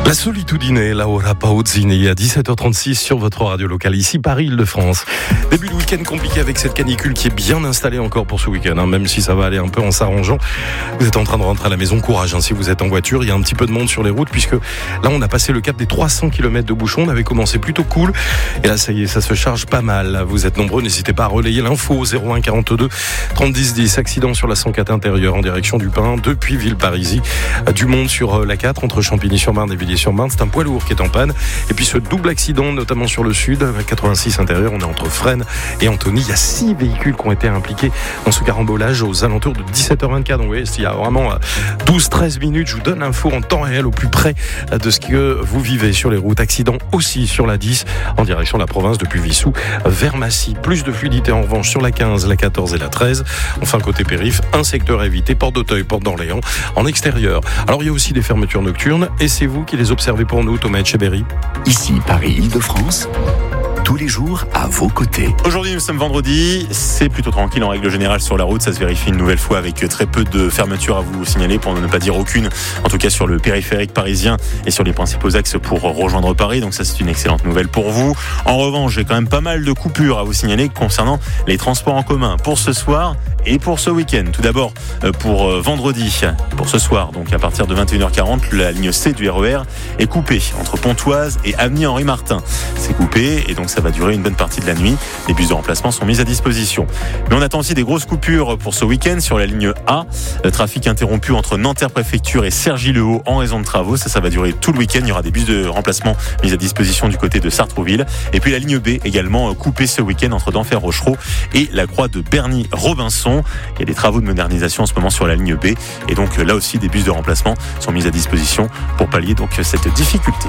La solitudine, Laura Pausini, à 17h36 sur votre radio locale, ici Paris-Île-de-France. Début de week-end compliqué avec cette canicule qui est bien installée encore pour ce week-end, même si ça va aller un peu en s'arrangeant. Vous êtes en train de rentrer à la maison, courage, si vous êtes en voiture. Il y a un petit peu de monde sur les routes puisque là on a passé le cap des 300 km de bouchons. On avait commencé plutôt cool et là ça y est, ça se charge pas mal. Vous êtes nombreux, n'hésitez pas à relayer l'info au 01 42 30 10 10. Accident sur la 104 intérieure en direction du Pin depuis Villeparisis. Du monde sur la 4 entre Champigny-sur-Marne et Villiers-sur-Marne. C'est un poids lourd qui est en panne. Et puis ce double accident, notamment sur le sud, la 86 intérieur, on est entre Fresnes et Antony. Il y a 6 véhicules qui ont été impliqués dans ce carambolage aux alentours de 17h24. Donc vous voyez, il y a vraiment 12-13 minutes, je vous donne l'info en temps réel au plus près de ce que vous vivez sur les routes. Accident aussi sur la 10 en direction de la province depuis Vissou vers Massy. Plus de fluidité en revanche sur la 15, la 14 et la 13. Enfin côté périph', un secteur à éviter, porte d'Auteuil, porte d'Orléans en extérieur. Alors il y a aussi des fermetures nocturnes et c'est vous qui les observez pour nous, Thomas Etcheberry. Ici Paris-Île-de-France, tous les jours à vos côtés. Aujourd'hui, nous sommes vendredi, c'est plutôt tranquille en règle générale sur la route, ça se vérifie une nouvelle fois avec très peu de fermetures à vous signaler, pour ne pas dire aucune, en tout cas sur le périphérique parisien et sur les principaux axes pour rejoindre Paris, donc ça c'est une excellente nouvelle pour vous. En revanche, j'ai quand même pas mal de coupures à vous signaler concernant les transports en commun pour ce soir et pour ce week-end. Tout d'abord, pour vendredi, pour ce soir, donc à partir de 21h40, la ligne C du RER est coupée entre Pontoise et avenue Henri Martin. C'est coupé et donc ça va durer une bonne partie de la nuit. Les bus de remplacement sont mis à disposition. Mais on attend aussi des grosses coupures pour ce week-end sur la ligne A. Trafic interrompu entre Nanterre-Préfecture et Cergy-le-Haut en raison de travaux. Ça va durer tout le week-end. Il y aura des bus de remplacement mis à disposition du côté de Sartrouville. Et puis la ligne B également coupée ce week-end entre Denfert-Rochereau et la croix de Berny-Robinson. Il y a des travaux de modernisation en ce moment sur la ligne B. Et donc là aussi, des bus de remplacement sont mis à disposition pour pallier donc cette difficulté.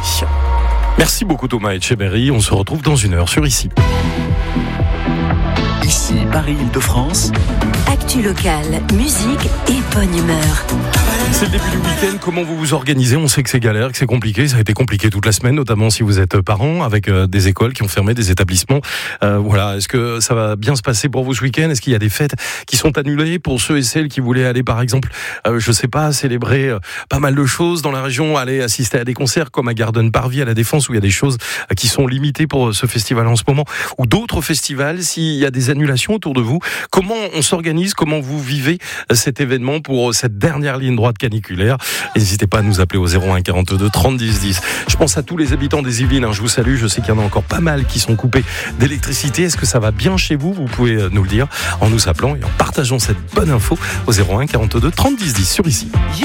Merci beaucoup Thomas Etcheberry. On se retrouve dans une heure sur Ici. Ici Paris-Île-de-France. Actu locale, musique et bonne humeur. C'est le début du week-end, comment vous vous organisez? On sait que c'est galère, que c'est compliqué, ça a été compliqué toute la semaine, notamment si vous êtes parents, avec des écoles qui ont fermé, des établissements. Voilà, est-ce que ça va bien se passer pour vous ce week-end? Est-ce qu'il y a des fêtes qui sont annulées pour ceux et celles qui voulaient aller, par exemple, je sais pas, célébrer pas mal de choses dans la région, aller assister à des concerts comme à Garden Parvis, à la Défense, où il y a des choses qui sont limitées pour ce festival en ce moment, ou d'autres festivals, s'il y a des annulations autour de vous? Comment on s'organise? Comment vous vivez cet événement pour cette dernière ligne droite caniculaire? N'hésitez pas à nous appeler au 01 42 30 10 10. Je pense à tous les habitants des Yvelines, je vous salue, je sais qu'il y en a encore pas mal qui sont coupés d'électricité. Est-ce que ça va bien chez vous? Vous pouvez nous le dire en nous appelant et en partageant cette bonne info au 01 42 30 10 10 sur Ici.